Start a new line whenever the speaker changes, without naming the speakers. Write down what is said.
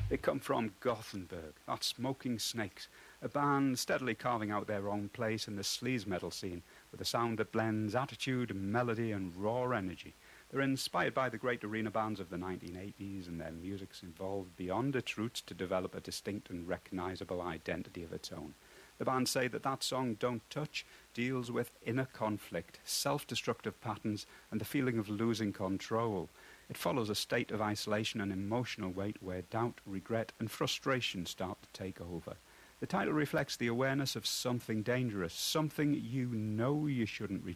They come from Gothenburg, that's Smoking Snakes, a band steadily carving out their own place in the sleaze metal scene with a sound that blends attitude, melody and raw energy. They're inspired by the great arena bands of the 1980s, and their music's evolved beyond its roots to develop a distinct and recognisable identity of its own. The band say that song, Don't Touch, deals with inner conflict, self-destructive patterns and the feeling of losing control. It follows a state of isolation and emotional weight where doubt, regret and frustration start to take over. The title reflects the awareness of something dangerous, something you know you shouldn't